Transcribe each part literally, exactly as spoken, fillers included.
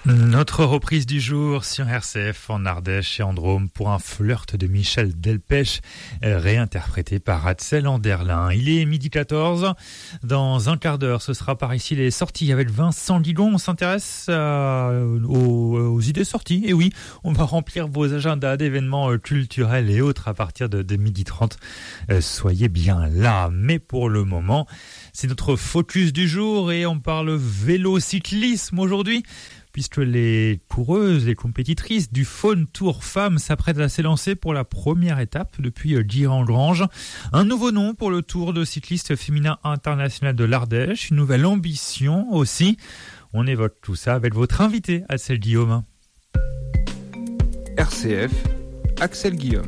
Notre reprise du jour sur R C F en Ardèche et en Drôme pour un flirt de Michel Delpech réinterprété par Ratzel Anderlin. Il est midi quatorze. Dans un quart d'heure, ce sera par ici les sorties avec Vincent Guigon. On s'intéresse à, aux, aux idées sorties. Et oui, on va remplir vos agendas d'événements culturels et autres à partir de, de midi trente. Soyez bien là. Mais pour le moment, c'est notre focus du jour et on parle vélo-cyclisme aujourd'hui, puisque les coureuses, les compétitrices du Faune Tour Femmes s'apprêtent à s'élancer pour la première étape depuis Guiran-Grange. Un nouveau nom pour le Tour de cyclistes féminin international de l'Ardèche, une nouvelle ambition aussi. On évoque tout ça avec votre invité, Axel Guillaume. R C F, Axel Guillaume.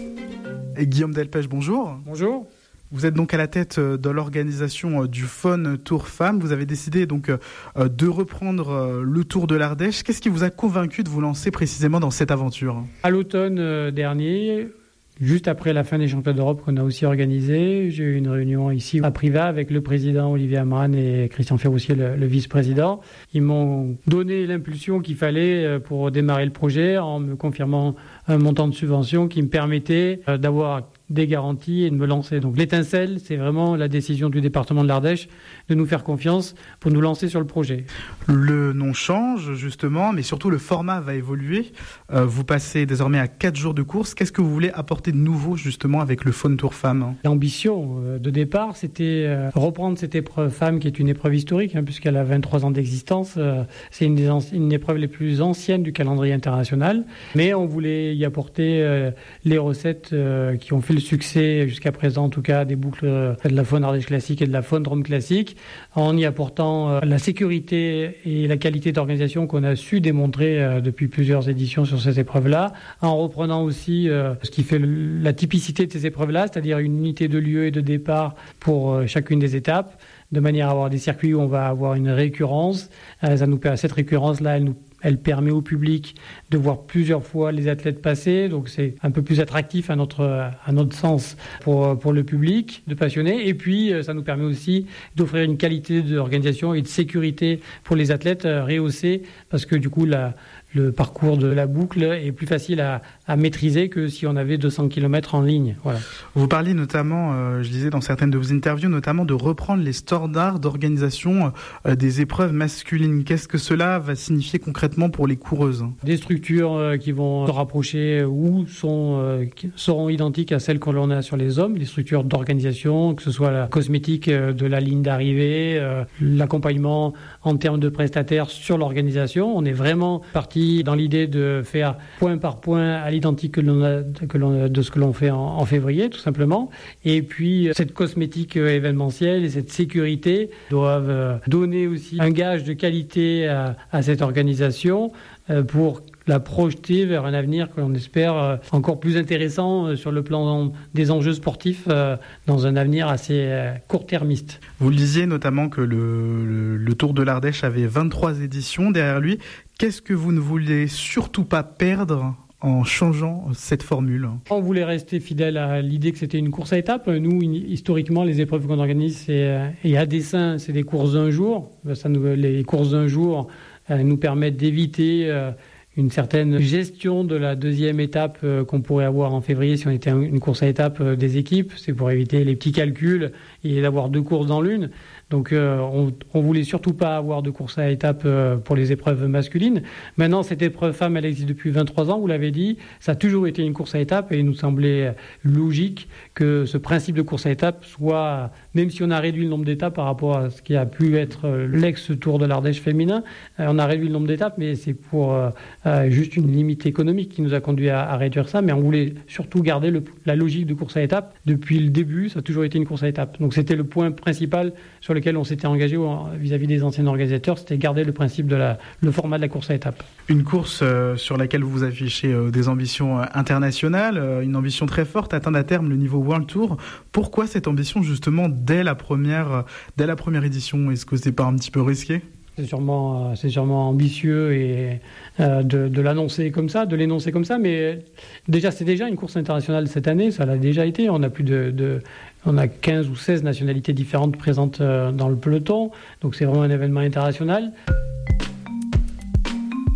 Et Guillaume Delpech, bonjour. Bonjour. Vous êtes donc à la tête de l'organisation du Faune Tour Femmes. Vous avez décidé donc de reprendre le Tour de l'Ardèche. Qu'est-ce qui vous a convaincu de vous lancer précisément dans cette aventure ? À l'automne dernier, juste après la fin des championnats d'Europe qu'on a aussi organisé, j'ai eu une réunion ici à Privas avec le président Olivier Amran et Christian Ferroussier, le, le vice-président. Ils m'ont donné l'impulsion qu'il fallait pour démarrer le projet en me confirmant un montant de subvention qui me permettait d'avoir des garanties et de me lancer. Donc l'étincelle, c'est vraiment la décision du département de l'Ardèche de nous faire confiance pour nous lancer sur le projet. Le nom change justement, mais surtout le format va évoluer. Euh, vous passez désormais à quatre jours de course. Qu'est-ce que vous voulez apporter de nouveau justement avec le Faune Tour Femmes ? L'ambition de départ, c'était reprendre cette épreuve femme qui est une épreuve historique, hein, puisqu'elle a vingt-trois ans d'existence. C'est une des anci- une épreuve les plus anciennes du calendrier international. Mais on voulait y apporter euh, les recettes euh, qui ont fait le succès jusqu'à présent, en tout cas des boucles de la faune Ardèche classique et de la faune Drôme classique, en y apportant la sécurité et la qualité d'organisation qu'on a su démontrer depuis plusieurs éditions sur ces épreuves-là, en reprenant aussi ce qui fait la typicité de ces épreuves-là, c'est-à-dire une unité de lieu et de départ pour chacune des étapes, de manière à avoir des circuits où on va avoir une récurrence. Ça nous permet, cette récurrence-là, elle nous Elle permet au public de voir plusieurs fois les athlètes passer, donc c'est un peu plus attractif à notre, à notre sens pour, pour le public, de passionnés. Et puis, ça nous permet aussi d'offrir une qualité d'organisation et de sécurité pour les athlètes rehaussée, parce que du coup, la, le parcours de la boucle est plus facile à, à maîtriser que si on avait deux cents kilomètres en ligne. Voilà. Vous parliez notamment, euh, je disais dans certaines de vos interviews, notamment de reprendre les standards d'organisation euh, des épreuves masculines. Qu'est-ce que cela va signifier concrètement pour les coureuses ? Des structures euh, qui vont se rapprocher ou sont, euh, qui seront identiques à celles que l'on a sur les hommes, les structures d'organisation, que ce soit la cosmétique euh, de la ligne d'arrivée, euh, l'accompagnement en termes de prestataires sur l'organisation. On est vraiment parti dans l'idée de faire point par point à l'identique que l'on a, que l'on a, de ce que l'on fait en, en février, tout simplement. Et puis, cette cosmétique événementielle et cette sécurité doivent donner aussi un gage de qualité à, à cette organisation pour la projeter vers un avenir que l'on espère encore plus intéressant sur le plan des enjeux sportifs dans un avenir assez court-termiste. Vous le disiez notamment que le, le, le Tour de l'Ardèche avait vingt-trois éditions derrière lui. Qu'est-ce que vous ne voulez surtout pas perdre en changeant cette formule ? On voulait rester fidèle à l'idée que c'était une course à étapes. Nous, historiquement, les épreuves qu'on organise, c'est, et à dessein, c'est des courses d'un jour. Ça nous, les courses d'un jour euh, nous permettent d'éviter euh, une certaine gestion de la deuxième étape euh, qu'on pourrait avoir en février si on était une course à étapes euh, des équipes. C'est pour éviter les petits calculs et d'avoir deux courses dans l'une. Donc euh, on, on voulait surtout pas avoir de course à étapes euh, pour les épreuves masculines. Maintenant, cette épreuve femme, elle existe depuis vingt-trois ans, vous l'avez dit. Ça a toujours été une course à étapes et il nous semblait logique que ce principe de course à étapes soit, même si on a réduit le nombre d'étapes par rapport à ce qui a pu être l'ex-Tour de l'Ardèche féminin, euh, on a réduit le nombre d'étapes, mais c'est pour euh, euh, juste une limite économique qui nous a conduit à, à réduire ça. Mais on voulait surtout garder le, la logique de course à étapes. Depuis le début, ça a toujours été une course à étapes. Donc c'était le point principal sur lequel on s'était engagé vis-à-vis des anciens organisateurs, c'était garder le principe de la, le format de la course à étapes. Une course euh, sur laquelle vous affichez euh, des ambitions euh, internationales, euh, une ambition très forte, atteindre à terme le niveau World Tour. Pourquoi cette ambition justement dès la première, euh, dès la première édition ? Est-ce que c'est pas un petit peu risqué ? C'est sûrement, euh, c'est sûrement ambitieux et euh, de, de l'annoncer comme ça, de l'énoncer comme ça, mais déjà c'est déjà une course internationale cette année, ça l'a déjà été. On a plus de, de on a quinze ou seize nationalités différentes présentes euh, dans le peloton, donc c'est vraiment un événement international.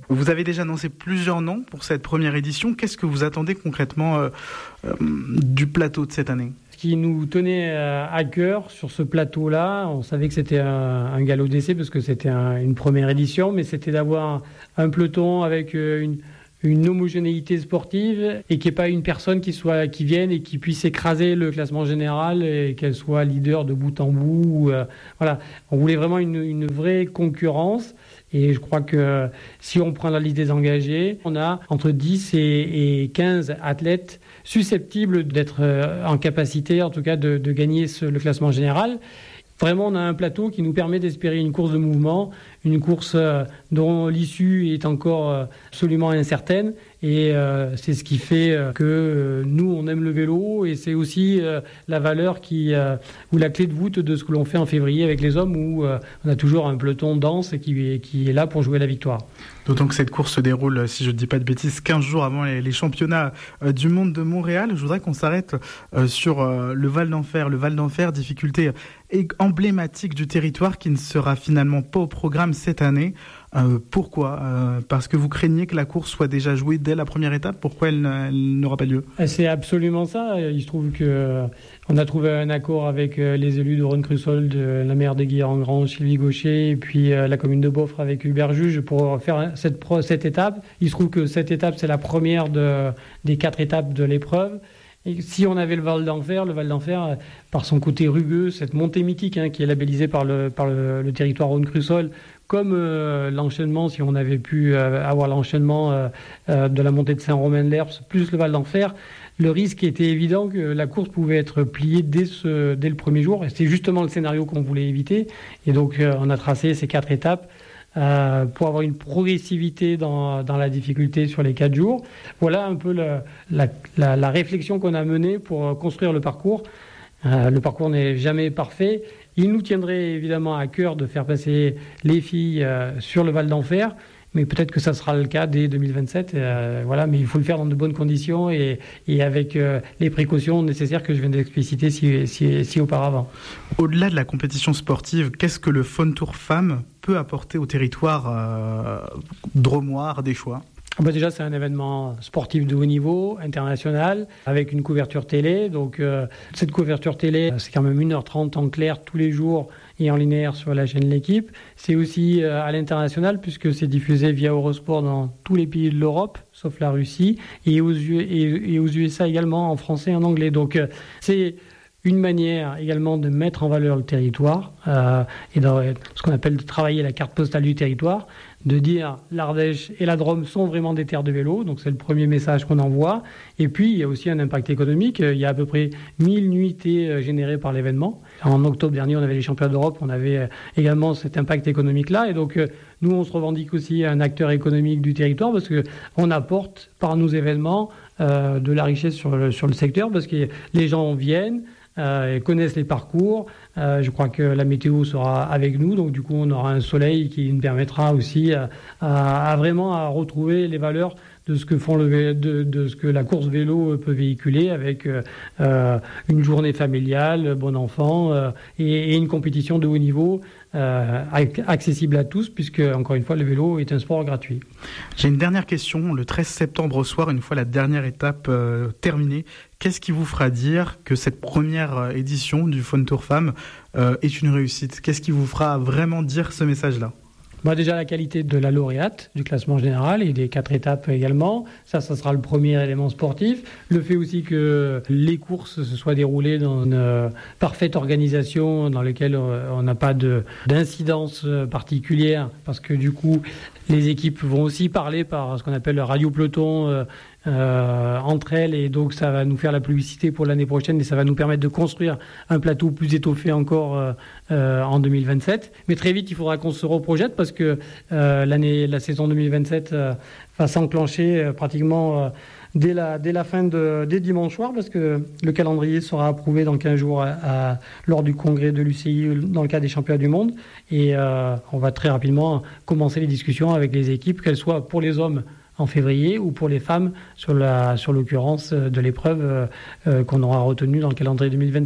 Vous avez déjà annoncé plusieurs noms pour cette première édition. Qu'est-ce que vous attendez concrètement euh, euh, du plateau de cette année ? Ce qui nous tenait à cœur sur ce plateau-là, on savait que c'était un, un galop d'essai parce que c'était un, une première édition, mais c'était d'avoir un peloton avec une, une homogénéité sportive et qu'il n'y ait pas une personne qui, soit, qui vienne et qui puisse écraser le classement général et qu'elle soit leader de bout en bout. Euh, voilà. On voulait vraiment une, une vraie concurrence. Et je crois que si on prend la liste des engagés, on a entre dix et quinze athlètes susceptibles d'être en capacité, en tout cas, de, de gagner ce, le classement général. Vraiment, on a un plateau qui nous permet d'espérer une course de mouvement, une course dont l'issue est encore absolument incertaine. Et euh, c'est ce qui fait euh, que euh, nous, on aime le vélo et c'est aussi euh, la valeur qui, euh, ou la clé de voûte de ce que l'on fait en février avec les hommes où euh, on a toujours un peloton dense qui, qui est là pour jouer la victoire. D'autant que cette course se déroule, si je ne dis pas de bêtises, quinze jours avant les, les championnats euh, du monde de Montréal. Je voudrais qu'on s'arrête euh, sur euh, le Val d'Enfer. Le Val d'Enfer, difficulté emblématique du territoire qui ne sera finalement pas au programme cette année. Euh, pourquoi euh, Parce que vous craignez que la course soit déjà jouée dès la première étape. Pourquoi elle, elle n'aura pas lieu ? C'est absolument ça. Il se trouve que euh, on a trouvé un accord avec euh, les élus de Rhône-Crussol, de la maire de Guilherand-Grand, Sylvie Gaucher, et puis euh, la commune de Beaufort avec Hubert Juge pour faire cette, pro- cette étape. Il se trouve que cette étape, c'est la première de, des quatre étapes de l'épreuve. Et si on avait le Val d'Enfer, le Val d'Enfer, par son côté rugueux, cette montée mythique hein, qui est labellisée par le, par le, le territoire Rhône-Crussol, comme euh, l'enchaînement, si on avait pu euh, avoir l'enchaînement euh, euh, de la montée de Saint-Romain-de-Lerps plus le Val d'Enfer, le risque était évident que la course pouvait être pliée dès, ce, dès le premier jour. Et c'est justement le scénario qu'on voulait éviter. Et donc, euh, on a tracé ces quatre étapes euh, pour avoir une progressivité dans, dans la difficulté sur les quatre jours. Voilà un peu le, la, la, la réflexion qu'on a menée pour construire le parcours. Euh, le parcours n'est jamais parfait. Il nous tiendrait évidemment à cœur de faire passer les filles euh, sur le Val d'Enfer, mais peut-être que ça sera le cas dès deux mille vingt-sept. Euh, voilà, mais il faut le faire dans de bonnes conditions et, et avec euh, les précautions nécessaires que je viens d'expliciter si, si, si auparavant. Au-delà de la compétition sportive, qu'est-ce que le Fun Tour Femmes peut apporter au territoire euh, drômois, ardéchois ? Bah déjà, c'est un événement sportif de haut niveau, international, avec une couverture télé. Donc, euh, cette couverture télé, c'est quand même une heure trente en clair tous les jours et en linéaire sur la chaîne L'Équipe. C'est aussi euh, à l'international, puisque c'est diffusé via Eurosport dans tous les pays de l'Europe, sauf la Russie, et aux, U- et, et aux U S A également, en français et en anglais. Donc, euh, c'est une manière également de mettre en valeur le territoire euh, et dans ce qu'on appelle de travailler la carte postale du territoire, de dire l'Ardèche et la Drôme sont vraiment des terres de vélo, donc c'est le premier message qu'on envoie. Et puis il y a aussi un impact économique, il y a à peu près mille nuitées générées par l'événement. En octobre dernier, on avait les championnats d'Europe, on avait également cet impact économique-là, et donc nous on se revendique aussi un acteur économique du territoire parce qu'on apporte par nos événements euh, de la richesse sur le, sur le secteur, parce que les gens viennent, Euh, connaissent les parcours. Euh, je crois que la météo sera avec nous, donc du coup on aura un soleil qui nous permettra aussi à, à, à vraiment à retrouver les valeurs de ce que font le de, de ce que la course vélo peut véhiculer avec euh, une journée familiale, bon enfant euh, et, et une compétition de haut niveau euh, accessible à tous, puisque encore une fois le vélo est un sport gratuit. J'ai une dernière question. Le treize septembre au soir, une fois la dernière étape euh, terminée, qu'est-ce qui vous fera dire que cette première édition du Fun Tour Femmes euh, est une réussite ? Qu'est-ce qui vous fera vraiment dire ce message-là ? Bah déjà la qualité de la lauréate du classement général et des quatre étapes également. Ça, ça sera le premier élément sportif. Le fait aussi que les courses se soient déroulées dans une euh, parfaite organisation dans laquelle euh, on n'a pas de, d'incidence particulière, parce que du coup, les équipes vont aussi parler par ce qu'on appelle le radio peloton euh, euh, entre elles, et donc ça va nous faire la publicité pour l'année prochaine et ça va nous permettre de construire un plateau plus étoffé encore euh, euh, en deux mille vingt-sept. Mais très vite, il faudra qu'on se reprojette parce que euh, l'année, la saison deux mille vingt-sept euh, va s'enclencher euh, pratiquement euh, dès la, dès la fin de, dès dimanche soir, parce que le calendrier sera approuvé dans quinze jours à, à, lors du congrès de l'U C I dans le cadre des championnats du monde. Et euh, on va très rapidement commencer les discussions avec les équipes, qu'elles soient pour les hommes en février ou pour les femmes sur, la, sur l'occurrence de l'épreuve euh, euh, qu'on aura retenue dans le calendrier deux mille vingt-sept.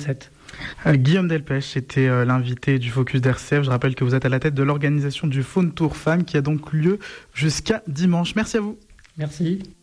Euh, Guillaume Delpech était euh, l'invité du Focus d'R C F. Je rappelle que vous êtes à la tête de l'organisation du Faune Tour Femmes qui a donc lieu jusqu'à dimanche. Merci à vous. Merci.